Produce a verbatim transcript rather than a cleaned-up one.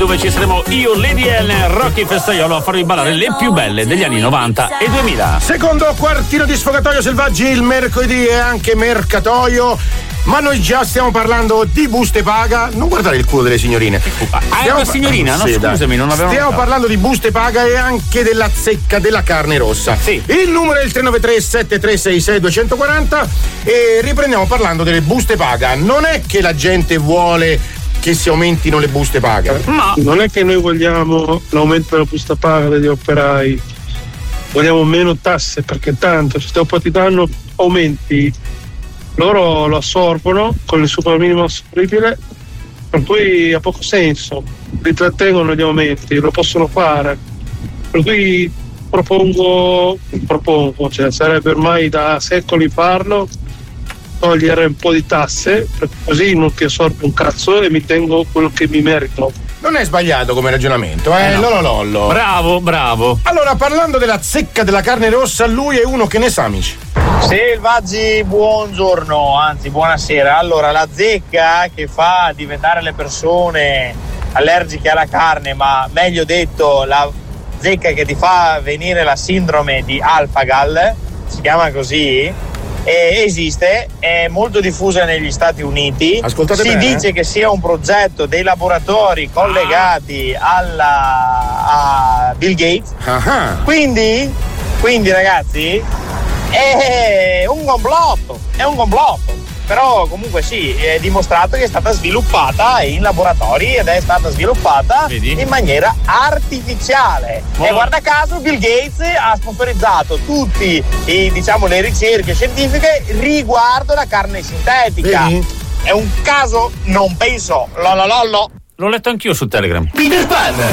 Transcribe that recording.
dove ci saremo io, Lady Ellen e Rocky Festaiolo a farvi ballare le più belle degli anni novanta e duemila. Secondo quartino di Sfogatoio Selvaggi, il mercoledì è anche mercatoio. Ma noi già stiamo parlando di buste paga. Non guardare il culo delle signorine. Ah, è una signorina, no? Sì, scusami, non avevo. Stiamo notato. parlando di buste paga e anche della zecca della carne rossa. Sì. Il numero è il tre nove tre sette tre sei sei due quattro zero e riprendiamo parlando delle buste paga. Non è che la gente vuole che si aumentino le buste paga. Ma non è che noi vogliamo l'aumento della busta paga degli operai, vogliamo meno tasse, perché tanto se dopo ti danno aumenti loro lo assorbono con il super minimo assorbibile, per cui ha poco senso, li trattengono gli aumenti, lo possono fare, per cui propongo propongo cioè sarebbe ormai da secoli farlo, togliere un po' di tasse, così non ti assorbo un cazzo e mi tengo quello che mi merito. Non è sbagliato come ragionamento, eh? Eh no. Lollo lollo. bravo, bravo. Allora, parlando della zecca della carne rossa, lui è uno che ne sa, amici. Selvaggi, buongiorno, anzi buonasera. Allora, la zecca che fa diventare le persone allergiche alla carne, ma meglio detto la zecca che ti fa venire la sindrome di Alpha-Gal, si chiama così, e esiste, è molto diffusa negli Stati Uniti. Ascoltate si bene. dice che sia un progetto dei laboratori collegati alla a Bill Gates. Ah. Quindi, quindi ragazzi, è un complotto, è un complotto. Però comunque sì, è dimostrato che è stata sviluppata in laboratori ed è stata sviluppata Vedi? in maniera artificiale. Oh. E guarda caso Bill Gates ha sponsorizzato tutti i, diciamo, le ricerche scientifiche riguardo la carne sintetica. Vedi? È un caso? Non penso. Lololollo. L'ho letto anch'io su Telegram. Peter Pan.